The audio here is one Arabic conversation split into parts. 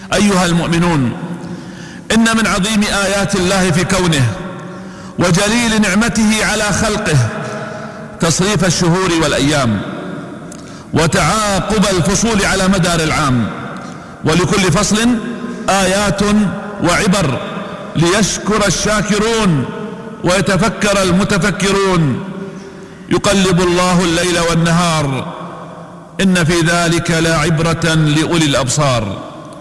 أيها المؤمنون، إن من عظيم آيات الله في كونه وجليل نعمته على خلقه تصريف الشهور والأيام وتعاقب الفصول على مدار العام، ولكل فصل آيات وعبر ليشكر الشاكرون ويتفكر المتفكرون. يقلب الله الليل والنهار، إن في ذلك لعبرة لأولي الأبصار.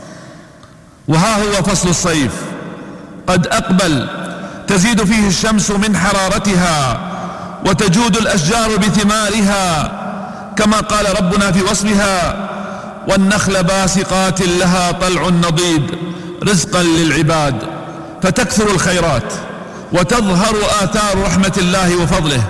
وها هو فصل الصيف قد أقبل، تزيد فيه الشمس من حرارتها وتجود الأشجار بثمارها كما قال ربنا في وصفها: والنخل باسقات لها طلع نضيد رزقا للعباد. فتكثر الخيرات وتظهر آثار رحمة الله وفضله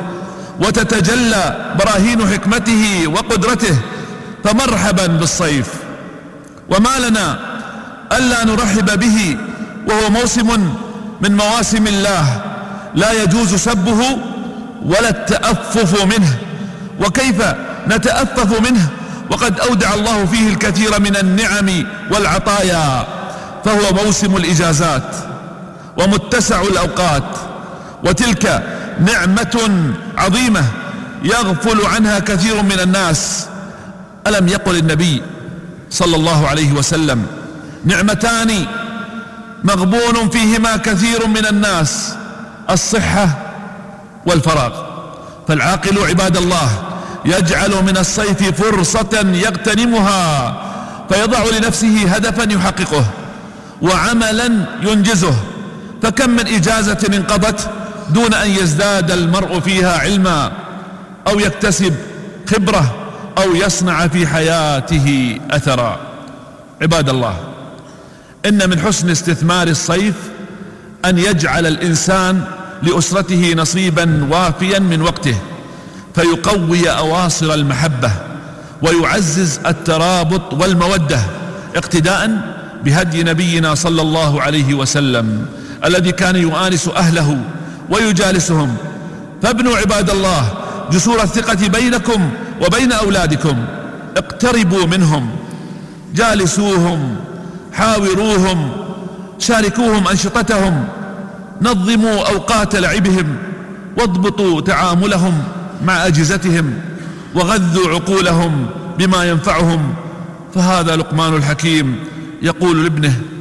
وتتجلى براهين حكمته وقدرته. فمرحبا بالصيف، وما لنا ألا نرحب به وهو موسم من مواسم الله لا يجوز سبه ولا التأفف منه. وكيف نتأفف منه وقد أودع الله فيه الكثير من النعم والعطايا؟ فهو موسم الإجازات ومتسع الأوقات، وتلك نعمة عظيمة يغفل عنها كثير من الناس. ألم يقل النبي صلى الله عليه وسلم: نعمتان مغبون فيهما كثير من الناس، الصحة والفراغ. فالعاقل عباد الله يجعل من الصيف فرصة يغتنمها فيضع لنفسه هدفا يحققه وعملا ينجزه. فكم من إجازة انقضت دون أن يزداد المرء فيها علما أو يكتسب خبرة أو يصنع في حياته أثرا. عباد الله، إن من حسن استثمار الصيف أن يجعل الإنسان لأسرته نصيبا وافيا من وقته، فيقوي أواصر المحبة ويعزز الترابط والمودة، اقتداء بهدي نبينا صلى الله عليه وسلم الذي كان يؤانس أهله ويجالسهم. فابنوا عباد الله جسور الثقة بينكم وبين أولادكم، اقتربوا منهم، جالسوهم، حاوروهم، شاركوهم أنشطتهم، نظموا أوقات لعبهم، واضبطوا تعاملهم مع أجهزتهم، وغذوا عقولهم بما ينفعهم. فهذا لقمان الحكيم يقول لابنه: